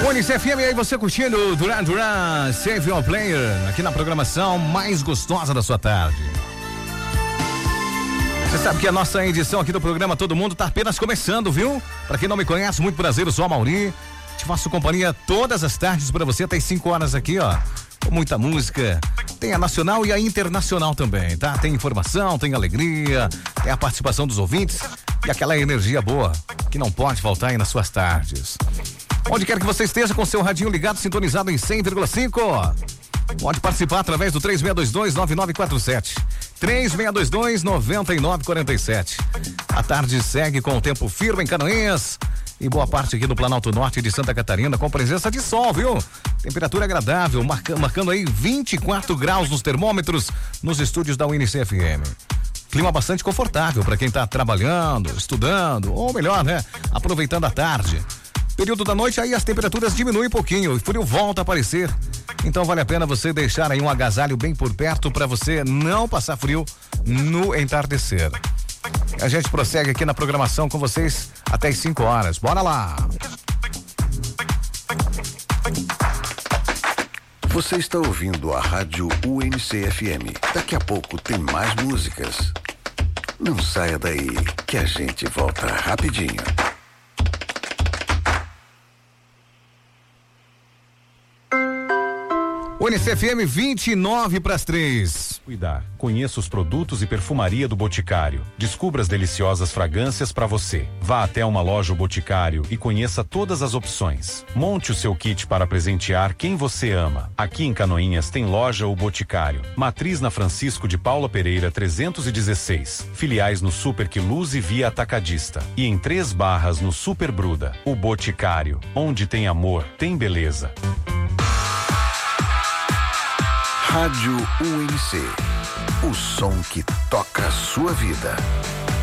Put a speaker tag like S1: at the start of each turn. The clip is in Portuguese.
S1: UNICEF FM aí, você curtindo Duran Duran, Save Your Player, aqui na programação mais gostosa da sua tarde. Você sabe que a nossa edição aqui do programa Todo Mundo tá apenas começando, viu? Pra quem não me conhece, muito prazer, eu sou a Mauri. Te faço companhia todas as tardes pra você, até às 5 horas aqui, ó. Com muita música. Tem a nacional e a internacional também, tá? Tem informação, tem alegria, tem a participação dos ouvintes e aquela energia boa que não pode faltar aí nas suas tardes. Onde quer que você esteja com seu radinho ligado, sintonizado em 100,5. Pode participar através do 3622-9947. 3622-9947. A tarde segue com o tempo firme em Canoinhas e boa parte aqui do Planalto Norte de Santa Catarina, com presença de sol, viu? Temperatura agradável, marcando aí 24 graus nos termômetros nos estúdios da UNICEF FM. Clima bastante confortável para quem está trabalhando, estudando, ou melhor, né? Aproveitando a tarde. Período da noite aí as temperaturas diminuem um pouquinho, o frio volta a aparecer. Então vale a pena você deixar aí um agasalho bem por perto para você não passar frio no entardecer. A gente prossegue aqui na programação com vocês até as 5 horas. Bora lá!
S2: Você está ouvindo a rádio UNICEF-FM. Daqui a pouco tem mais músicas. Não saia daí, que a gente volta rapidinho.
S1: UNICEF FM 29 para as 3.
S3: Cuidar. Conheça os produtos e perfumaria do Boticário. Descubra as deliciosas fragrâncias para você. Vá até uma loja Boticário e conheça todas as opções. Monte o seu kit para presentear quem você ama. Aqui em Canoinhas tem loja O Boticário. Matriz na Francisco de Paula Pereira 316. Filiais no Super Quiluz e Via Atacadista. E em 3 Barras no Super Bruda. O Boticário. Onde tem amor, tem beleza.
S2: Rádio UNC, o som que toca a sua vida.